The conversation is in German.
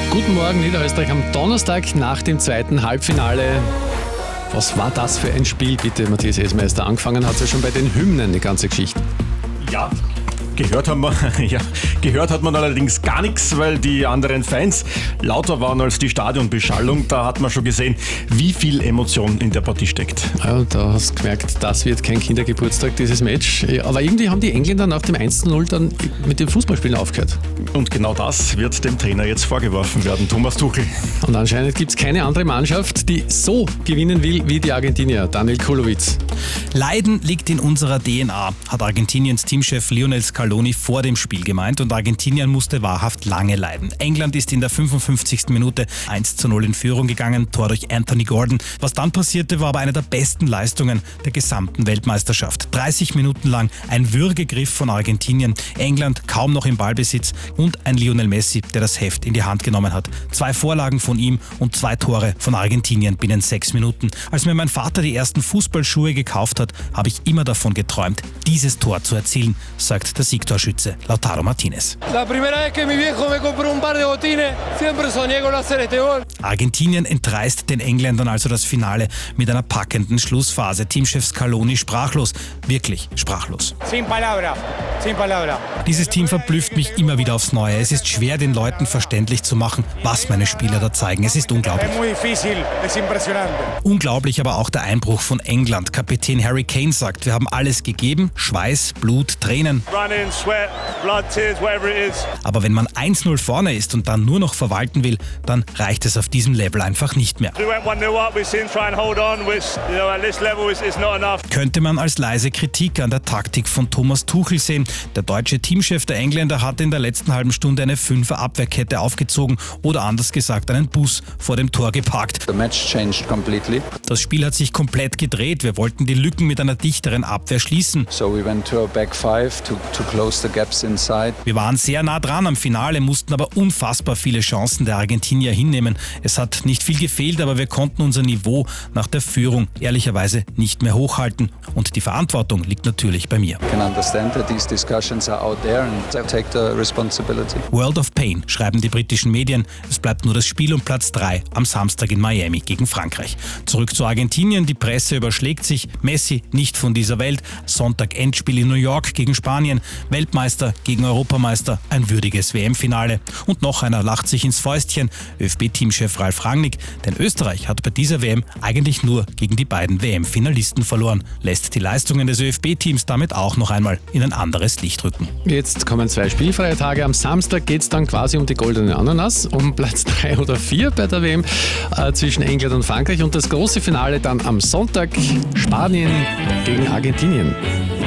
Guten Morgen, Niederösterreich am Donnerstag nach dem zweiten Halbfinale. Was war das für ein Spiel, bitte, Matthias Esmeister? Angefangen hat es ja schon bei den Hymnen, die ganze Geschichte. Ja, gehört hat man allerdings gar nichts, weil die anderen Fans lauter waren als die Stadionbeschallung. Da hat man schon gesehen, wie viel Emotion in der Partie steckt. Ja, da hast du gemerkt, das wird kein Kindergeburtstag, dieses Match. Aber irgendwie haben die Engländer nach dem 1:0 dann mit dem Fußballspielen aufgehört. Und genau das wird dem Trainer jetzt vorgeworfen werden, Thomas Tuchel. Und anscheinend gibt es keine andere Mannschaft, die so gewinnen will wie die Argentinier. Daniel Kulowitz. Leiden liegt in unserer DNA, hat Argentiniens Teamchef Lionel Scaloni vor dem Spiel gemeint, und Argentinien musste wahrhaft lange leiden. England ist in der 55. Minute 1:0 in Führung gegangen, Tor durch Anthony Gordon. Was dann passierte, war aber eine der besten Leistungen der gesamten Weltmeisterschaft. 30 Minuten lang ein Würgegriff von Argentinien, England kaum noch im Ballbesitz und ein Lionel Messi, der das Heft in die Hand genommen hat. 2 Vorlagen von ihm und 2 Tore von Argentinien binnen 6 Minuten. Als mir mein Vater die ersten Fußballschuhe gekauft hat, habe ich immer davon geträumt, dieses Tor zu erzielen, sagt der Siegtorschütze Lautaro Martinez. Argentinien entreißt den Engländern also das Finale mit einer packenden Schlussphase. Teamchef Scaloni sprachlos, wirklich sprachlos. Dieses Team verblüfft mich immer wieder aufs Neue. Es ist schwer, den Leuten verständlich zu machen, was meine Spieler da zeigen. Es ist unglaublich. Unglaublich aber auch der Einbruch von England. Kapitän Harry Kane sagt, wir haben alles gegeben, Schweiß, Blut, Tränen. Running, sweat, blood, tears, whatever it is. Aber wenn man 1:0 vorne ist und dann nur noch verwalten will, dann reicht es auf diesem Level einfach nicht mehr. We went 1-0 up, we seem to try and hold on, which, at this level is not enough. Könnte man als leise Kritik an der Taktik von Thomas Tuchel sehen. Der deutsche Teamchef der Engländer hatte in der letzten halben Stunde eine 5er-Abwehrkette aufgezogen oder anders gesagt einen Bus vor dem Tor geparkt. The match changed completely. Das Spiel hat sich komplett gedreht. Wir wollten die Lücken mit einer dichteren Abwehr schließen. So we went to a back five to close the gaps inside. Wir waren sehr nah dran am Finale, mussten aber unfassbar viele Chancen der Argentinier hinnehmen. Es hat nicht viel gefehlt, aber wir konnten unser Niveau nach der Führung ehrlicherweise nicht mehr hochhalten. Und die Verantwortung liegt natürlich bei mir. I can understand that these discussions are out there and I take the responsibility. World of Pain, schreiben die britischen Medien. Es bleibt nur das Spiel um Platz 3 am Samstag in Miami gegen Frankreich. Zurück zu Argentinien, die Presse überschlägt sich. Messi nicht von dieser Welt. Sonntag Endspiel in New York gegen Spanien. Weltmeister gegen Europameister, ein würdiges WM-Finale. Und noch einer lacht sich ins Fäustchen, ÖFB-Teamchef Ralf Rangnick, denn Österreich hat bei dieser WM eigentlich nur gegen die beiden WM-Finalisten verloren, lässt die Leistungen des ÖFB-Teams damit auch noch einmal in ein anderes Licht rücken. Jetzt kommen 2 spielfreie Tage. Am Samstag geht es dann quasi um die goldene Ananas, um Platz 3 oder 4 bei der WM zwischen England und Frankreich, und das große Finale dann am Sonntag, Spanien gegen Argentinien.